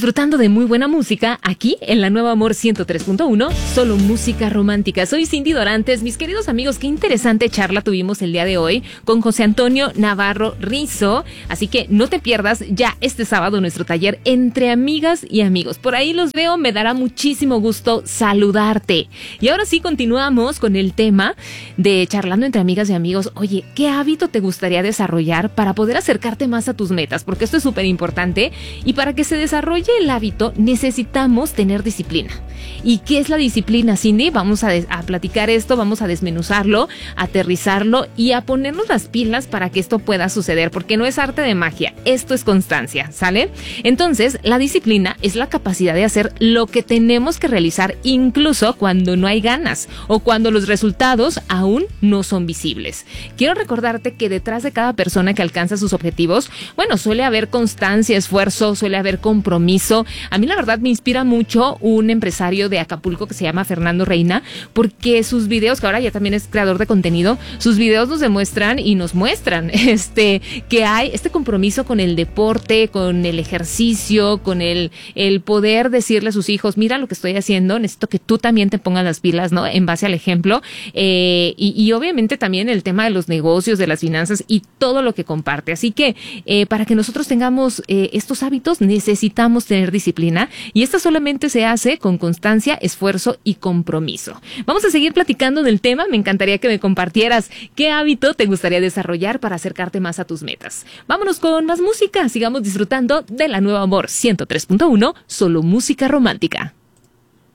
disfrutando de muy buena música aquí en la Nueva Amor 103.1, solo música romántica. Soy Cindy Dorantes. Mis queridos amigos, qué interesante charla tuvimos el día de hoy con José Antonio Navarro Rizo. Así que no te pierdas ya este sábado nuestro taller Entre Amigas y Amigos. Por ahí los veo, me dará muchísimo gusto saludarte. Y ahora sí continuamos con el tema de charlando entre amigas y amigos. Oye, ¿qué hábito te gustaría desarrollar para poder acercarte más a tus metas? Porque esto es súper importante y para que se desarrolle el hábito necesitamos tener disciplina. ¿Y qué es la disciplina, Cindy? Vamos a platicar esto, vamos a desmenuzarlo, aterrizarlo y a ponernos las pilas para que esto pueda suceder, porque no es arte de magia, esto es constancia, ¿sale? Entonces, la disciplina es la capacidad de hacer lo que tenemos que realizar incluso cuando no hay ganas o cuando los resultados aún no son visibles. Quiero recordarte que detrás de cada persona que alcanza sus objetivos, bueno, suele haber constancia, esfuerzo, suele haber compromiso. A mí la verdad me inspira mucho un empresario de Acapulco que se llama Fernando Reina, porque sus videos, que ahora ya también es creador de contenido, sus videos nos demuestran y nos muestran que hay este compromiso con el deporte, con el ejercicio, con el poder decirle a sus hijos, mira lo que estoy haciendo, necesito que tú también te pongas las pilas, ¿no? En base al ejemplo, y obviamente también el tema de los negocios, de las finanzas y todo lo que comparte. Así que para que nosotros tengamos estos hábitos necesitamos tener disciplina, y esta solamente se hace con constancia, esfuerzo y compromiso. Vamos a seguir platicando del tema. Me encantaría que me compartieras qué hábito te gustaría desarrollar para acercarte más a tus metas. Vámonos con más música. Sigamos disfrutando de la Nueva Amor 103.1, solo música romántica.